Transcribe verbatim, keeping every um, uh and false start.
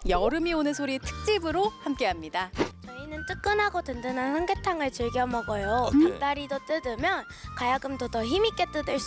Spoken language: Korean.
여름이 오는 소리 특집으로 함께합니다. 저희는 뜨끈하고 든든한 삼계탕을 즐겨 먹어요. 어때? 닭다리도 뜯으면 가야금도 더 힘있게 뜯을 수